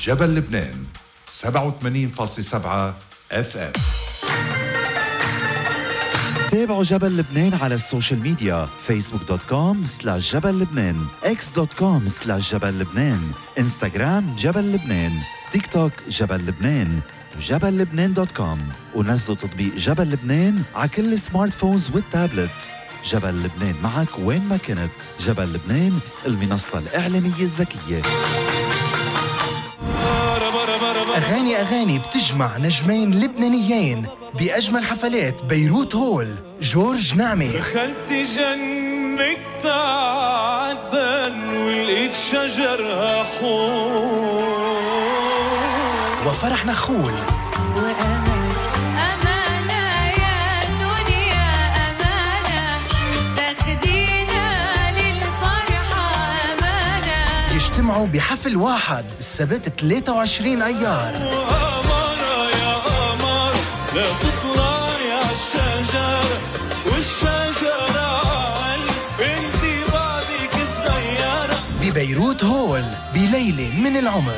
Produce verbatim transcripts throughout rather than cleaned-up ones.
جبل لبنان سبعة وثمانين فاصلة سبعة اف ام. تابعوا جبل لبنان على السوشيال ميديا فيسبوك دوت كوم سلاش جبل لبنان، اكس دوت كوم سلاش جبل لبنان، انستغرام جبل لبنان، تيك توك جبل لبنان، جبل لبنان دوت كوم، ونزلوا تطبيق جبل لبنان على كل السمارت فونز والتابلتس. جبل لبنان معك وين ما كنت. جبل لبنان، المنصة الإعلامية الذكية. أغاني أغاني بتجمع نجمين لبنانيين بأجمل حفلات بيروت هول. جورج نعمة. دخلت جنة عدن ولقيت شجرها حور وفرح نخول. وأمان أمانة يا دنيا أمانة تاخدينا للفرحة أمانة. يجتمعوا بحفل واحد السبت ثلاثة وعشرين أيار. وأمارة يا أمار لا تطلعي عالشجر والشجرة عالي انتي بعدك صغيرة. ببيروت هول بليلة من العمر.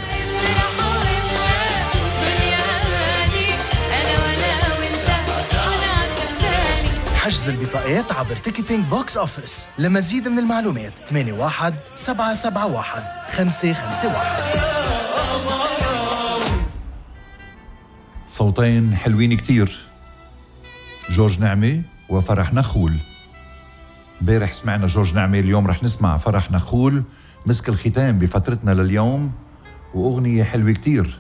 حجز البطاقات عبر تيكتينج بوكس أوفيس. لمزيد من المعلومات ثمانية واحد سبعة سبعة واحد خمسة خمسة واحد. صوتين حلوين كتير، جورج نعمة وفرح نخول. امبارح سمعنا جورج نعمة، اليوم رح نسمع فرح نخول مسك الختام بفترتنا لليوم، وأغنية حلوة كتير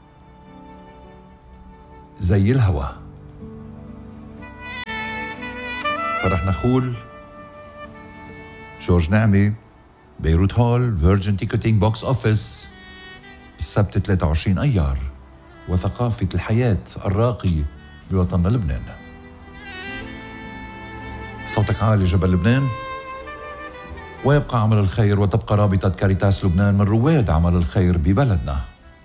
زي الهوى. فرح نخول، جورج نعمة، بيروت هول، فيرجن تيكتينج بوكس أوفيس، السبت ثلاثة وعشرين أيار. وثقافة الحياة الراقي بوطننا لبنان. صوتك عالي جبل لبنان. ويبقى عمل الخير وتبقى رابطة كاريتاس لبنان من رواد عمل الخير ببلدنا.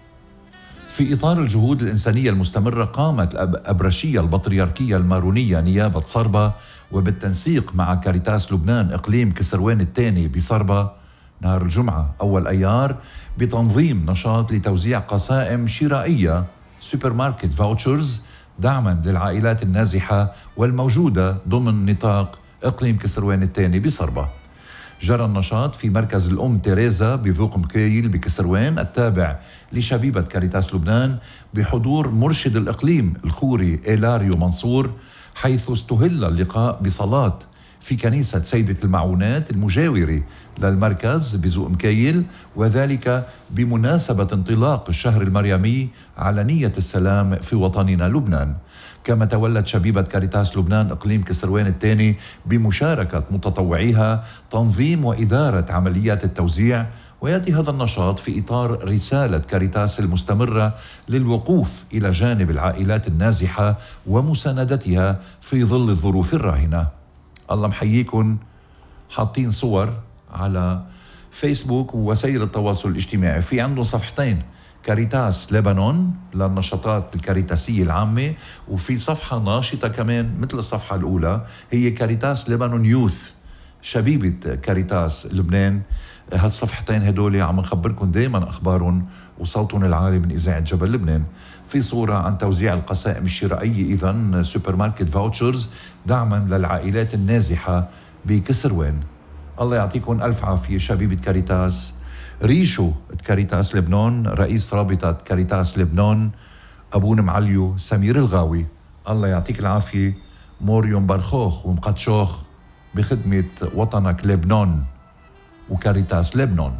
في إطار الجهود الإنسانية المستمرة، قامت الأبرشية البطريركية المارونية نيابة صربة وبالتنسيق مع كاريتاس لبنان إقليم كسروان الثاني بصربة نهار الجمعة أول أيار بتنظيم نشاط لتوزيع قسائم شرائية سوبر ماركت فاوتشرز دعما للعائلات النازحة والموجودة ضمن نطاق إقليم كسروان الثاني بصربة. جرى النشاط في مركز الأم تيريزا بذوق مكيل بكسروان التابع لشبيبة كاريتاس لبنان بحضور مرشد الإقليم الخوري إيلاريو منصور، حيث استهل اللقاء بصلاة في كنيسة سيدة المعونات المجاورة للمركز بذوق مكيل، وذلك بمناسبة انطلاق الشهر المريمي على نية السلام في وطننا لبنان. كما تولت شبيبة كاريتاس لبنان إقليم كسروان الثاني بمشاركة متطوعيها تنظيم وإدارة عمليات التوزيع. ويأتي هذا النشاط في إطار رسالة كاريتاس المستمرة للوقوف إلى جانب العائلات النازحة ومساندتها في ظل الظروف الراهنة. الله محييكم. حاطين صور على فيسبوك ووسائل التواصل الاجتماعي، في عندهم صفحتين، كاريتاس لبنان للنشاطات الكاريتاسية العامة، وفي صفحة ناشطة كمان مثل الصفحة الأولى هي كاريتاس لبنان يوث شبيبة كاريتاس لبنان. هالصفحتين هدول عم نخبركم دايما أخبارهم وصوتهم العالي من إذاعة جبل لبنان. في صورة عن توزيع القسائم الشرائية إذن سوبر ماركت فاوتشرز دعما للعائلات النازحة بكسروان. الله يعطيكم ألف عافية شبيبة كاريتاس. ريشو كاريتاس لبنان، رئيس رابطة كاريتاس لبنان أبون معليو سمير الغاوي، الله يعطيك العافية. موريوم برخوخ ومقدشوخ بخدمة وطنك لبنان وكاريتاس لبنان.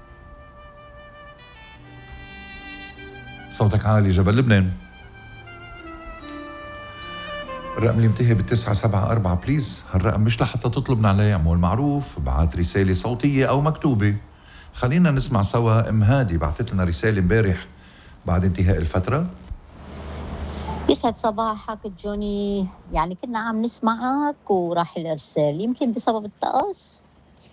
صوتك عالي جبل لبنان. الرقم اللي منتهي بالتسعة سبعة أربعة بليز، هالرقم مش لحتى تطلبنا عليه، اعمل معروف بعت رسالة صوتية أو مكتوبة. خلينا نسمع سوا ام هادي بعتت لنا رسالة امبارح بعد انتهاء الفترة. يسعد صباحك جوني، يعني كنا عم نسمعك وراح الارسال يمكن بسبب الطقس.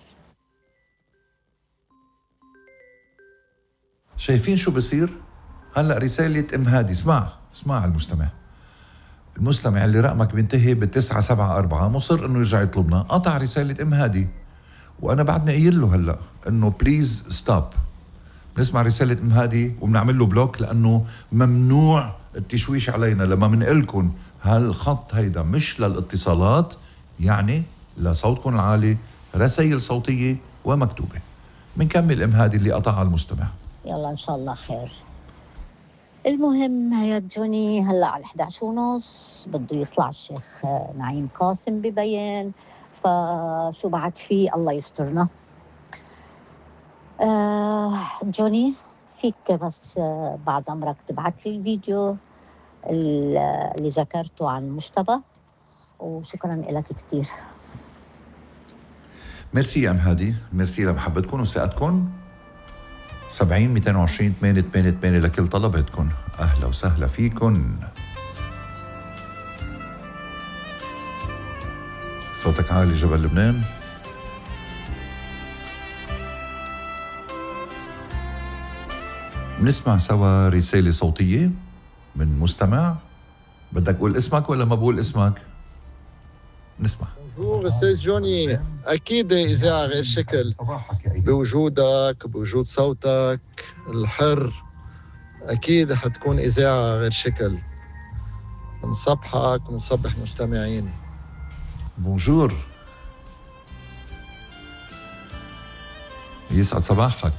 شايفين شو بصير؟ هلأ رسالة ام هادي، اسمع اسمع المستمع المستمع اللي رقمك بينتهي بالتسعة سبعة أربعة مصر انه يرجع يطلبنا، قطع رسالة ام هادي، وانا بعدني قايل له هلا انه بليز ستوب بنسمع رسالة ام هادي وبنعمل له بلوك، لانه ممنوع التشويش علينا. لما بنقلكم هالخط هيدا مش للاتصالات، يعني لصوتكم العالي، رسائل صوتية ومكتوبة. بنكمل ام هادي اللي قطعها المستمع. يلا إن شاء الله خير. المهم يا جوني، هلا على إحدى عشر ونص بده يطلع الشيخ نعيم قاسم ببيان، فشو بعد فيه الله يسترنا. آه جوني فيك بس آه بعد أمرك تبعت لي الفيديو اللي ذكرته عن مجتبى، وشكرا لك كتير. ميرسي يا ام هادي، ميرسي لمحبتكم وثقتكم. سبعين مئتين وعشرين ثمانية ثمانية ثمانية لكل طلباتكم. أهلا وسهلا فيكن. صوتك عالي جبل لبنان. بنسمع سوا رسالة صوتية من مستمع. بدك أقول اسمك ولا ما بقول اسمك؟ نسمع. بونجور أستاذ جوني، أكيد إذاعة غير شكل بوجودك بوجود صوتك الحر، أكيد حتكون إذاعة غير شكل. بنصبحك ونصبح مستمعين. بونجور، يسعد صباحك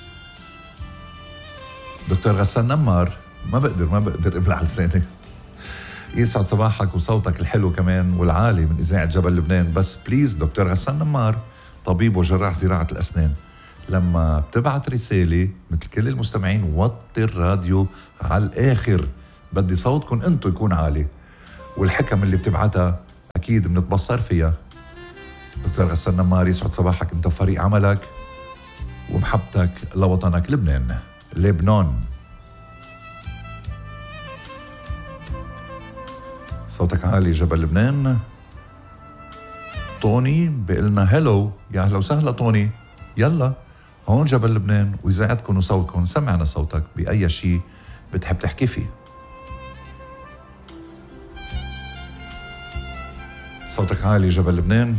دكتور غسان نمار. ما بقدر ما بقدر ابلع لساني. يسعد صباحك وصوتك الحلو كمان والعالي من إذاعة جبل لبنان. بس بليز دكتور غسان نمار، طبيب وجراح زراعة الأسنان، لما بتبعت رسالة مثل كل المستمعين وطي الراديو على الآخر. بدي صوتكم انتو يكون عالي، والحكم اللي بتبعتها أكيد بنتبصر فيها. دكتور غسان نمار، يسعد صباحك انت وفريق عملك ومحبتك لوطنك لبنان. لبنان صوتك عالي جبل لبنان. طوني بقلنا هلو، يا أهلا وسهلا طوني. يلا هون جبل لبنان وإذاعتكم وصوتكم، سمعنا صوتك بأي شيء بتحب تحكي فيه. صوتك عالي جبل لبنان.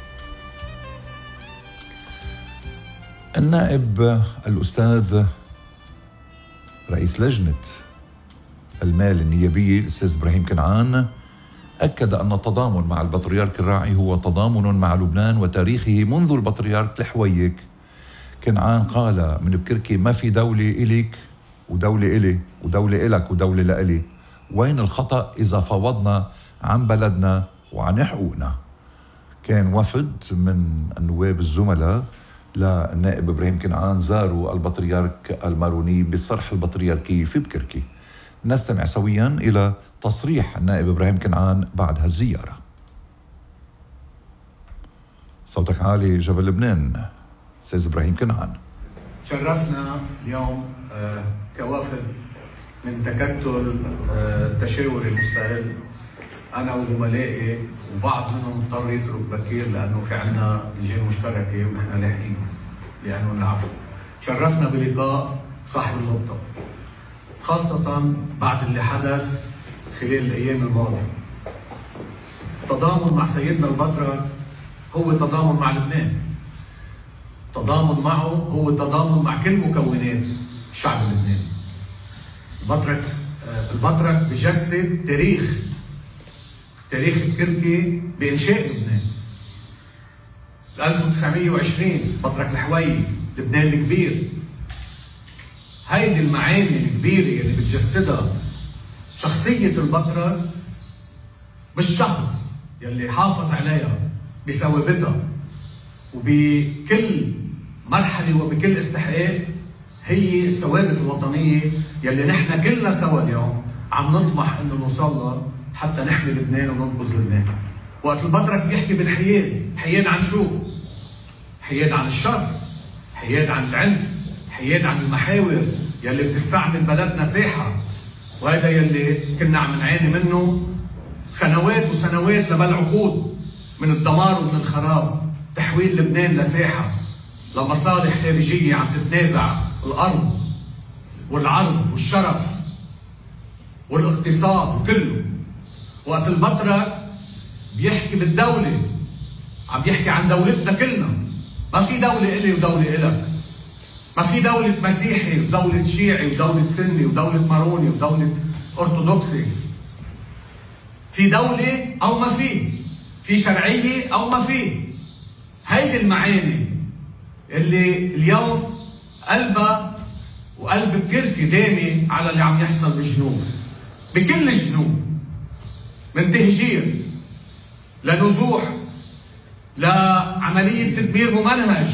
النائب الأستاذ رئيس لجنة المال النيابية الأستاذ إبراهيم كنعان أكد أن التضامن مع البطريرك الراعي هو تضامن مع لبنان وتاريخه منذ البطريرك الحويك. كنعان قال من بكركي ما في دولة إليك ودولة إلي ودولة إلك ودولة لإلي. وين الخطأ إذا فوضنا عن بلدنا وعن حقوقنا؟ كان وفد من النواب الزملاء للنائب إبراهيم كنعان زاروا البطريرك الماروني بالصرح البطريركي في بكركي. نستمع سويا إلى تصريح النائب إبراهيم كنعان بعد هالزيارة. صوتك عالي جبل لبنان أستاذ إبراهيم كنعان. شرفنا اليوم كوافد من تكتل التشاور المستقل، أنا وزملائي، وبعض منهم اضطر يترك بكير لأنه في عنا لجان مشتركة ونحن لاحقين لأنه العفو. شرفنا بلقاء صاحب النقطة، خاصة بعد اللي حدث خلال الأيام الماضية. التضامن مع سيدنا البطرك هو تضامن مع لبنان، تضامن معه هو تضامن مع كل مكونات الشعب اللبناني. البطرك البطرك بجسد تاريخ تاريخ بكركي بإنشاء لبنان. ألف وتسعمئة وعشرين بطرك الحويي، لبنان الكبير. هيدي المعاني الكبيرة اللي بتجسدها شخصية البطرك بالشخص يلي حافظ عليها بثوابتها وبكل مرحلة وبكل استحقاق، هي الثوابت الوطنية يلي نحن كلنا سوا اليوم عم نطمح انه نوصلها حتى نحمي لبنان وننقذ لبنان. وقت البطرك بيحكي بالحياد، حياد عن شو؟ حياد عن الشر، حياد عن العنف، حياد عن المحاور يلي بتستعمل بلدنا ساحة، وهذا يلي كنا عم نعاني منه سنوات وسنوات لبل عقود من الدمار ومن الخراب. تحويل لبنان لساحة لمصالح خارجية عم تتنازع الأرض والعرض والشرف والاقتصاد وكله. وقت البطرك بيحكي بالدولة، عم بيحكي عن دولتنا كلنا، ما في دولة إلي ودولة إلك. ما في دولة مسيحي ودولة شيعي ودولة سني ودولة ماروني ودولة أرثوذكسي. في دولة أو ما في، في شرعية أو ما في. هيدي المعاني اللي اليوم قلبها وقلب بكركي دامي على اللي عم يحصل بالجنوب، بكل الجنوب، من تهجير لنزوح لعملية تدمير ممنهج.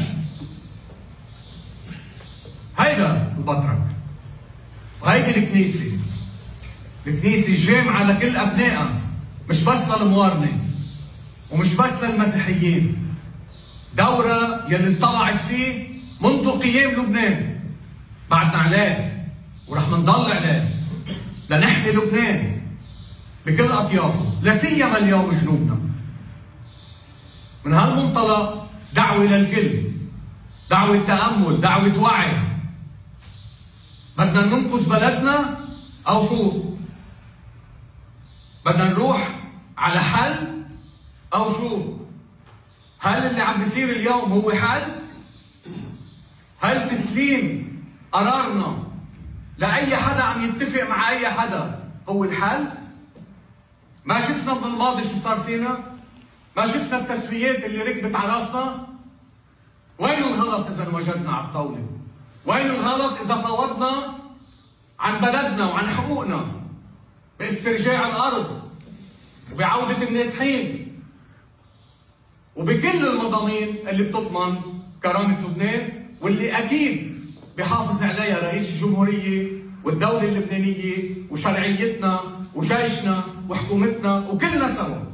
هيدا البطرك وهيدي الكنيسة، الكنيسة الجامعة لكل أبنائها، مش بس للموارنة ومش بس للمسيحيين. دورة يلي انطلعت فيه منذ قيام لبنان، بعدنا عليه ورح نضل عليه لنحمي لبنان بكل أطيافه، لا سيما اليوم جنوبنا. من هالمنطلق دعوة للكل، دعوة تأمل، دعوة وعي. بدنا ننقذ بلدنا أو شو؟ بدنا نروح على حل أو شو؟ هل اللي عم بيصير اليوم هو حل؟ هل تسليم قرارنا لأي حدا عم يتفق مع أي حدا هو الحل؟ ما شفنا من الماضي شو صار فينا؟ ما شفنا التسويات اللي ركبت على راسنا؟ وين الغلط إذا انوجدنا على الطاولة؟ وين الغلط إذا فوضنا عن بلدنا وعن حقوقنا باسترجاع الأرض وبعودة النازحين وبكل المضامين اللي بتضمن كرامة لبنان واللي أكيد بحافظ عليها رئيس الجمهورية والدولة اللبنانية وشرعيتنا وجيشنا وحكومتنا وكلنا سوا.